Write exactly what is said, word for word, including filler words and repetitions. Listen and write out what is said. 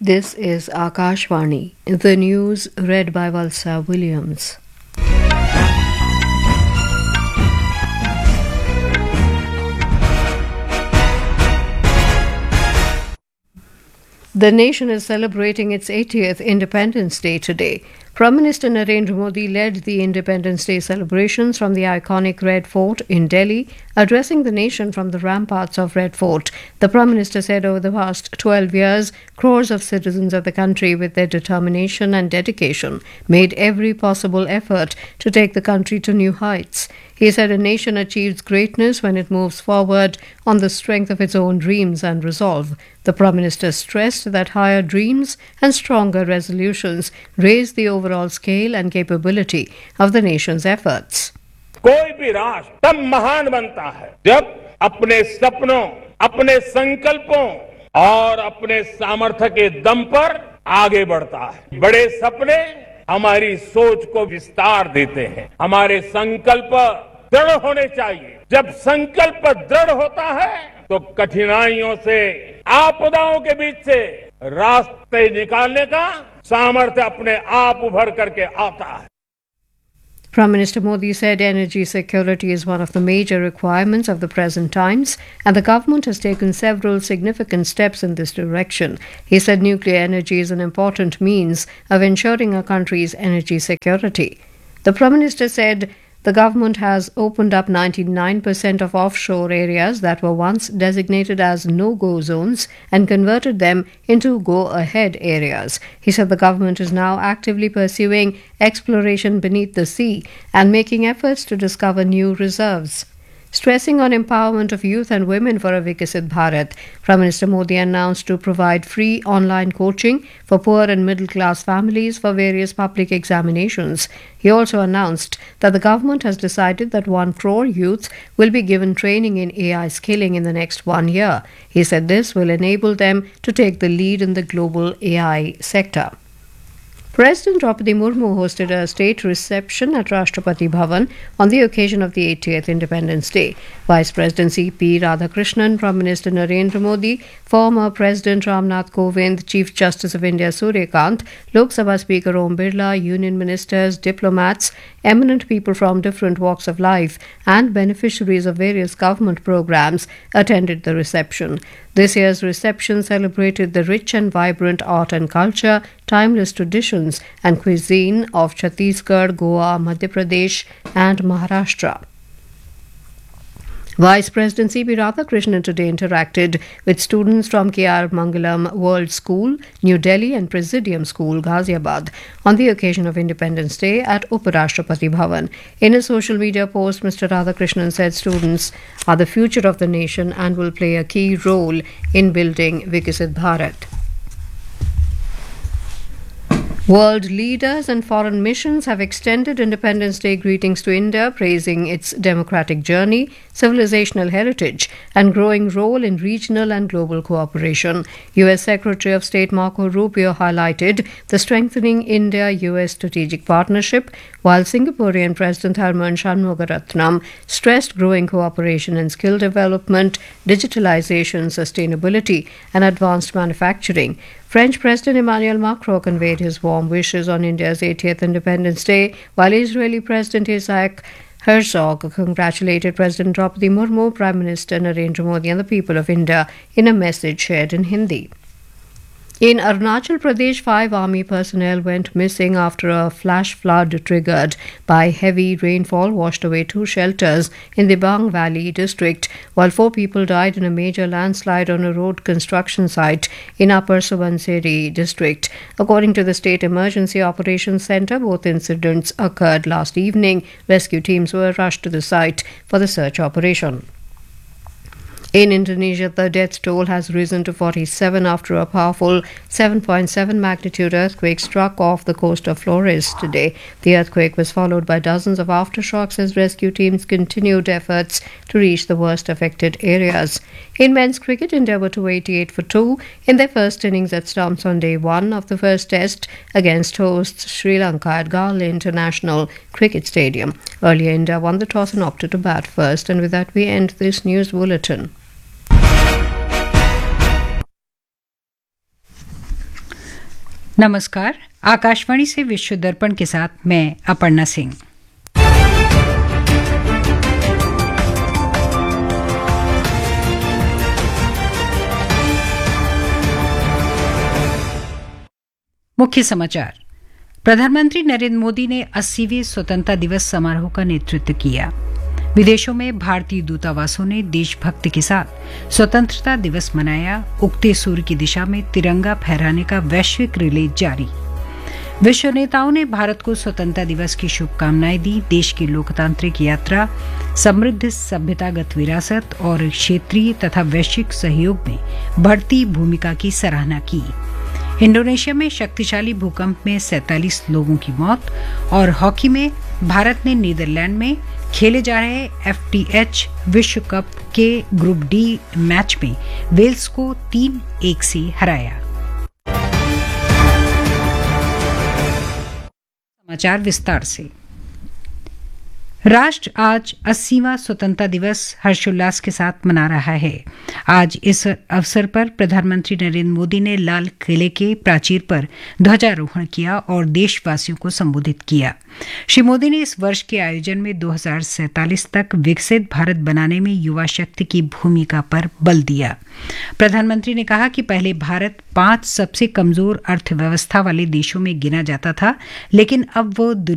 This is Akashvani, the news read by Valsa Williams. The nation is celebrating its eightieth Independence Day today. Prime Minister Narendra Modi led the Independence Day celebrations from the iconic Red Fort in Delhi. Addressing the nation from the ramparts of Red Fort, the Prime Minister said over the past twelve years, crores of citizens of the country, with their determination and dedication, made every possible effort to take the country to new heights. He said a nation achieves greatness when it moves forward on the strength of its own dreams and resolve. The Prime Minister stressed that higher dreams and stronger resolutions raise the overall scale and capability of the nation's efforts. कोई भी राष्ट्र तब महान बनता है जब अपने सपनों, अपने संकल्पों और अपने सामर्थ्य के दम पर आगे बढ़ता है। बड़े सपने हमारी सोच को विस्तार देते हैं। हमारे संकल्प दृढ़ होने चाहिए। जब संकल्प दृढ़ होता है तो कठिनाइयों से, आपदाओं के बीच से रास्ते निकालने का सामर्थ्य अपने आप उभर करके आता है। Prime Minister Modi said energy security is one of the major requirements of the present times, and the government has taken several significant steps in this direction. He said nuclear energy is an important means of ensuring a country's energy security. The Prime Minister said the government has opened up ninety-nine percent of offshore areas that were once designated as no-go zones and converted them into go-ahead areas. He said the government is now actively pursuing exploration beneath the sea and making efforts to discover new reserves. Stressing on empowerment of youth and women for a Viksit Bharat, Prime Minister Modi announced to provide free online coaching for poor and middle-class families for various public examinations. He also announced that the government has decided that one crore youths will be given training in A I skilling in the next one year. He said this will enable them to take the lead in the global A I sector. President Draupadi Murmu hosted a state reception at Rashtrapati Bhavan on the occasion of the eightieth Independence Day. Vice President C P Radhakrishnan, Prime Minister Narendra Modi, former President Ramnath Kovind, Chief Justice of India Surya Kant, Lok Sabha Speaker Om Birla, union ministers, diplomats, eminent people from different walks of life, and beneficiaries of various government programs attended the reception. This year's reception celebrated the rich and vibrant art and culture, timeless traditions and cuisine of Chhattisgarh, Goa, Madhya Pradesh and Maharashtra. Vice President C P Radhakrishnan today interacted with students from K R Mangalam World School, New Delhi and Presidium School, Ghaziabad on the occasion of Independence Day at Uparashtrapati Bhavan. In a social media post, Mister Radhakrishnan said students are the future of the nation and will play a key role in building Viksit Bharat. World leaders and foreign missions have extended Independence Day greetings to India, praising its democratic journey, civilizational heritage, and growing role in regional and global cooperation. U S Secretary of State Marco Rubio highlighted the strengthening India-U S strategic partnership, while Singaporean President Tharman Shanmugaratnam stressed growing cooperation in skill development, digitalization, sustainability, and advanced manufacturing. French President Emmanuel Macron conveyed his warm wishes on India's eightieth Independence Day, while Israeli President Isaac Herzog congratulated President Draupadi Murmu, Prime Minister Narendra Modi and the people of India in a message shared in Hindi. In Arunachal Pradesh, five army personnel went missing after a flash flood triggered by heavy rainfall washed away two shelters in the Bang Valley district, while four people died in a major landslide on a road construction site in Upper Subansiri district. According to the State Emergency Operations Centre, both incidents occurred last evening. Rescue teams were rushed to the site for the search operation. In Indonesia, the death toll has risen to forty-seven after a powerful seven point seven magnitude earthquake struck off the coast of Flores today. The earthquake was followed by dozens of aftershocks as rescue teams continued efforts to reach the worst affected areas. In men's cricket, India were to eighty-eight for two in their first innings at stumps on day one of the first test against hosts Sri Lanka at Gala International Cricket Stadium. Earlier, India won the toss and opted to bat first. And with that, we end this news bulletin. नमस्कार, आकाशवाणी से विश्व दर्पण के साथ मैं अपर्णा सिंह। मुख्य समाचार। प्रधानमंत्री नरेंद्र मोदी ने अस्सीवें स्वतंत्रता दिवस समारोह का नेतृत्व किया। विदेशों में भारतीय दूतावासों ने देशभक्ति के साथ स्वतंत्रता दिवस मनाया। उगते सूर्य की दिशा में तिरंगा फहराने का वैश्विक रिले जारी। विश्व नेताओं ने भारत को स्वतंत्रता दिवस की शुभकामनाएं दी। देश की लोकतांत्रिक यात्रा, समृद्ध सभ्यतागत विरासत और क्षेत्रीय तथा वैश्विक सहयोग में बढ़ती भूमिका की सराहना की। इंडोनेशिया में शक्तिशाली भूकंप में सैंतालीस लोगों की मौत। और हॉकी में भारत ने नीदरलैंड में खेले जा रहे एफ टी एच विश्व कप के ग्रुप डी मैच में वेल्स को तीन एक से हराया। समाचार विस्तार से। राष्ट्र आज अस्सीवां स्वतंत्रता दिवस हर्षोल्लास के साथ मना रहा है। आज इस अवसर पर प्रधानमंत्री नरेंद्र मोदी ने लाल किले के प्राचीर पर ध्वजारोहण किया और देशवासियों को संबोधित किया। श्री मोदी ने इस वर्ष के आयोजन में दो हज़ार सैंतालीस तक विकसित भारत बनाने में युवा शक्ति की भूमिका पर बल दिया। प्रधानमंत्री ने कहा कि पहले भारत पांच सबसे कमजोर अर्थव्यवस्था वाले देशों में गिना जाता था, लेकिन अब वो